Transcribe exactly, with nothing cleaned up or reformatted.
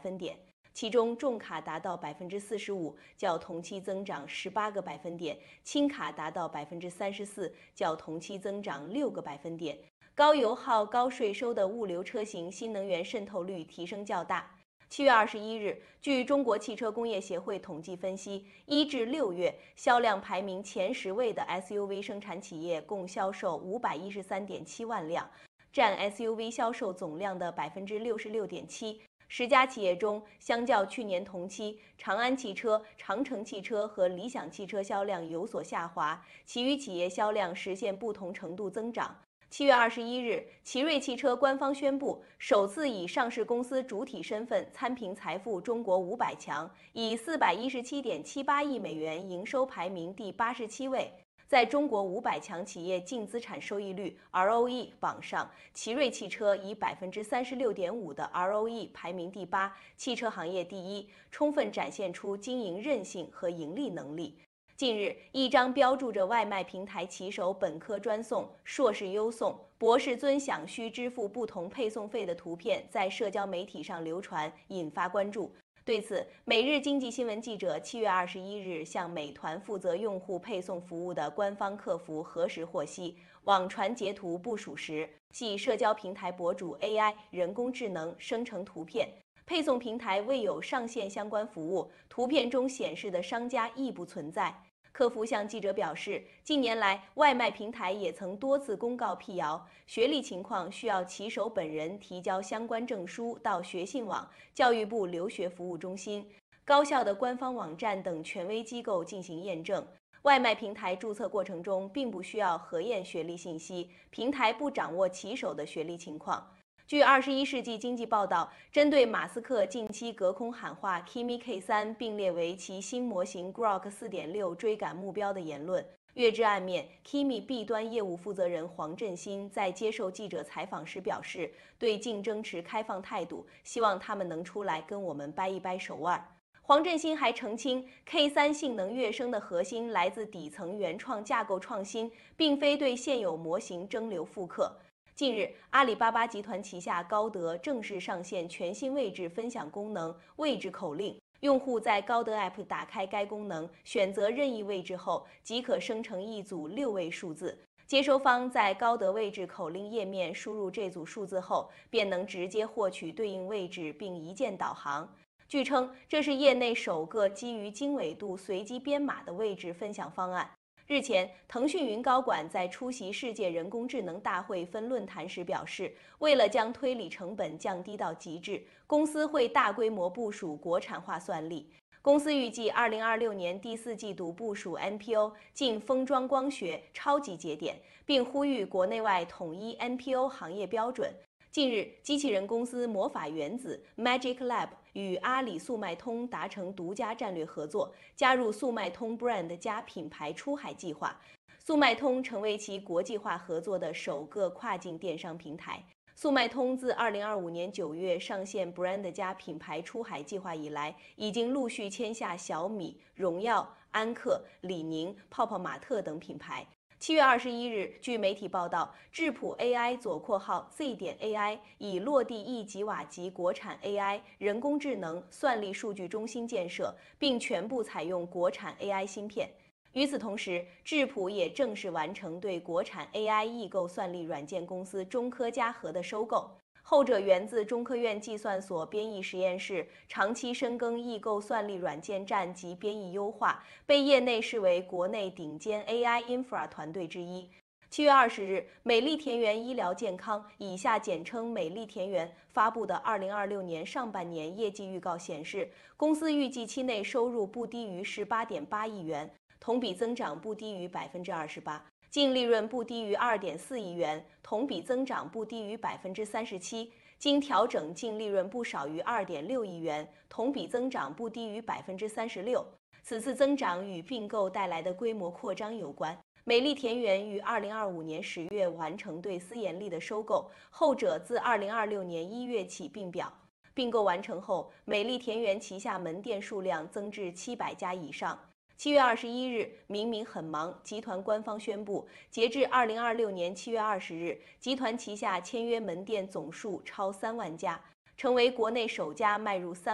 分点。其中重卡达到百分之四十五，较同期增长十八个百分点；轻卡达到百分之三十四，较同期增长六个百分点。高油耗、高税收的物流车型新能源渗透率提升较大。七月二十一日，据中国汽车工业协会统计分析，一至六月销量排名前十位的 S U V 生产企业共销售五百一十三点七万辆，占 S U V 销售总量的百分之六十六点七。十家企业中，相较去年同期，长安汽车、长城汽车和理想汽车销量有所下滑，其余企业销量实现不同程度增长。七月二十一日，奇瑞汽车官方宣布，首次以上市公司主体身份参评财富中国五百强，以四百一十七点七八亿美元营收排名第八十七位。在中国五百强企业净资产收益率 R O E 榜上，奇瑞汽车以百分之三十六点五的 R O E 排名第八，汽车行业第一，充分展现出经营韧性和盈利能力。近日，一张标注着外卖平台骑手本科专送、硕士优送、博士尊享需支付不同配送费的图片在社交媒体上流传，引发关注。对此，每日经济新闻记者七月二十一日向美团负责用户配送服务的官方客服核实获悉，网传截图不属实，系社交平台博主 A I 人工智能生成图片，配送平台未有上线相关服务，图片中显示的商家亦不存在。客服向记者表示，近年来外卖平台也曾多次公告辟谣，学历情况需要骑手本人提交相关证书到学信网、教育部留学服务中心、高校的官方网站等权威机构进行验证。外卖平台注册过程中并不需要核验学历信息，平台不掌握骑手的学历情况。据二十一世纪经济报道，针对马斯克近期隔空喊话 Kimi K 三 并列为其新模型 Grok 四点六 追赶目标的言论，略知暗面。Kimi B 端业务负责人黄振新在接受记者采访时表示，对竞争持开放态度，希望他们能出来跟我们掰一掰手腕。黄振新还澄清 K 三 性能跃升的核心来自底层原创架构创新，并非对现有模型蒸馏复刻。近日，阿里巴巴集团旗下高德正式上线全新位置分享功能“位置口令”。用户在高德 App 打开该功能，选择任意位置后，即可生成一组六位数字。接收方在高德位置口令页面输入这组数字后，便能直接获取对应位置并一键导航。据称，这是业内首个基于经纬度随机编码的位置分享方案。日前，腾讯云高管在出席世界人工智能大会分论坛时表示，为了将推理成本降低到极致，公司会大规模部署国产化算力。公司预计二零二六年第四季度部署 N P O 进封装光学超级节点，并呼吁国内外统一 N P O 行业标准。近日，机器人公司魔法原子 Magic Lab 与阿里速卖通达成独家战略合作，加入速卖通 Brand 加品牌出海计划。速卖通成为其国际化合作的首个跨境电商平台。速卖通自二零二五年九月上线 Brand 加品牌出海计划以来，已经陆续签下小米、荣耀、安克、李宁、泡泡玛特等品牌。七月二十一日，据媒体报道，智谱 A I 左括号 Z 点 A I 已落地一吉瓦级国产 A I 人工智能算力数据中心建设，并全部采用国产 A I 芯片。与此同时，智谱也正式完成对国产 A I 异构算力软件公司中科嘉禾的收购。后者源自中科院计算所编译实验室，长期深耕异构算力软件站及编译优化，被业内视为国内顶尖 A I infra 团队之一。七月二十日，美丽田园医疗健康（以下简称美丽田园）发布的二零二六年上半年业绩预告显示，公司预计期内收入不低于十八点八亿元，同比增长不低于百分之二十八。净利润不低于二点四亿元，同比增长不低于百分之三十七；经调整净利润不少于二点六亿元，同比增长不低于百分之三十六。此次增长与并购带来的规模扩张有关。美丽田园于二零二五年十月完成对思妍丽的收购，后者自二零二六年一月起并表。并购完成后，美丽田园旗下门店数量增至七百家以上。七月二十一日，明明很忙集团官方宣布，截至二零二六年七月二十日，集团旗下签约门店总数超三万家，成为国内首家迈入三